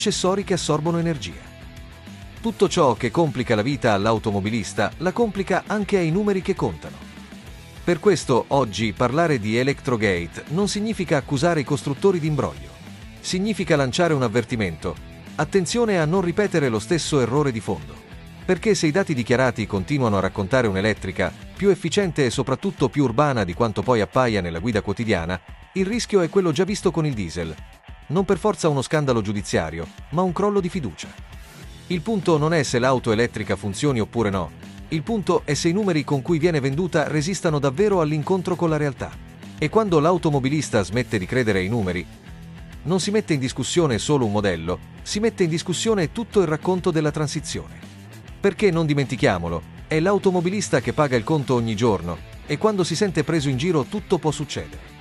accessori che assorbono energia. Tutto ciò che complica la vita all'automobilista la complica anche ai numeri che contano. Per questo oggi parlare di Electrogate non significa accusare i costruttori di imbroglio. Significa lanciare un avvertimento: attenzione a non ripetere lo stesso errore di fondo. Perché se i dati dichiarati continuano a raccontare un'elettrica più efficiente e soprattutto più urbana di quanto poi appaia nella guida quotidiana, il rischio è quello già visto con il diesel. Non per forza uno scandalo giudiziario, ma un crollo di fiducia. Il punto non è se l'auto elettrica funzioni oppure no. Il punto è se i numeri con cui viene venduta resistano davvero all'incontro con la realtà. E quando l'automobilista smette di credere ai numeri, non si mette in discussione solo un modello, si mette in discussione tutto il racconto della transizione. Perché, non dimentichiamolo, è l'automobilista che paga il conto ogni giorno, e quando si sente preso in giro tutto può succedere.